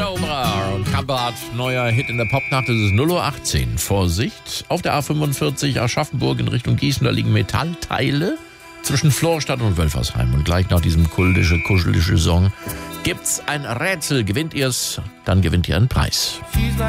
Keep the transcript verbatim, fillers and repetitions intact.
Sobra und Kampert, neuer Hit in der Popnacht, es ist null Uhr achtzehn. Vorsicht, auf der A fünfundvierzig Aschaffenburg in Richtung Gießen, da liegen Metallteile zwischen Florstadt und Wölfersheim. Und gleich nach diesem kultische, kuschelige Song gibt's ein Rätsel. Gewinnt ihr's, dann gewinnt ihr einen Preis. She's like